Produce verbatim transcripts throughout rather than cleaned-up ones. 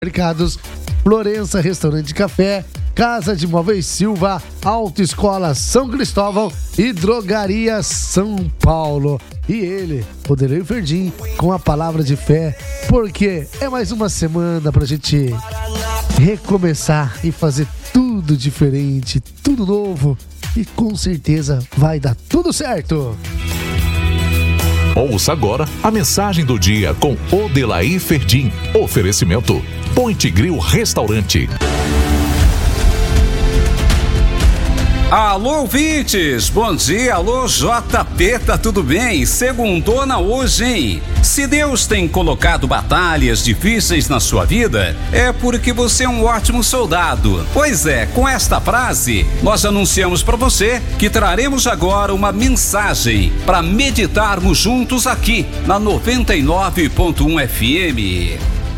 Mercados, Florença Restaurante e Café, Casa de Móveis Silva, Autoescola São Cristóvão e Drogaria São Paulo. E ele, Odelei Ferdim, com a palavra de fé, porque é mais uma semana pra gente recomeçar e fazer tudo diferente, tudo novo, e com certeza vai dar tudo certo. Ouça agora a mensagem do dia com Odelei Ferdim. Oferecimento Point Grill Restaurante. Alô, ouvintes! Bom dia, alô, J P, tá tudo bem? Segundona hoje, hein? Se Deus tem colocado batalhas difíceis na sua vida, é porque você é um ótimo soldado. Pois é, com esta frase, nós anunciamos para você que traremos agora uma mensagem para meditarmos juntos aqui na noventa e nove ponto um F M.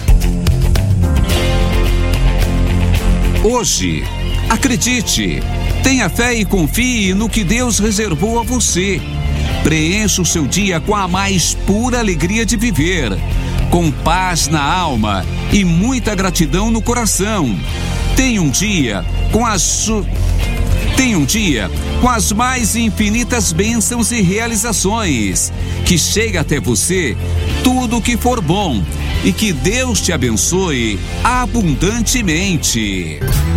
Hoje, acredite, tenha fé e confie no que Deus reservou a você. Preencha o seu dia com a mais pura alegria de viver, com paz na alma e muita gratidão no coração. Tenha um dia com as su... Tenha um dia com as mais infinitas bênçãos e realizações. Que chegue até você tudo o que for bom e que Deus te abençoe abundantemente.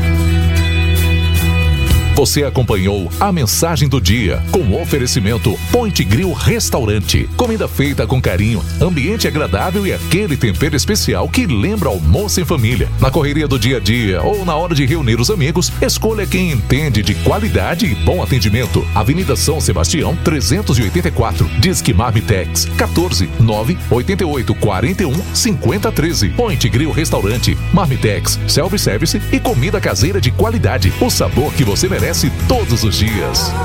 Você acompanhou a mensagem do dia com o oferecimento Point Grill Restaurante. Comida feita com carinho, ambiente agradável e aquele tempero especial que lembra almoço em família. Na correria do dia a dia ou na hora de reunir os amigos, escolha quem entende de qualidade e bom atendimento. Avenida São Sebastião, trezentos e oitenta e quatro. Disque Marmitex, quatorze, nove, oito oito, quatro um, cinco zero um três. Point Grill Restaurante. Marmitex, self-service e comida caseira de qualidade. O sabor que você merece todos os dias.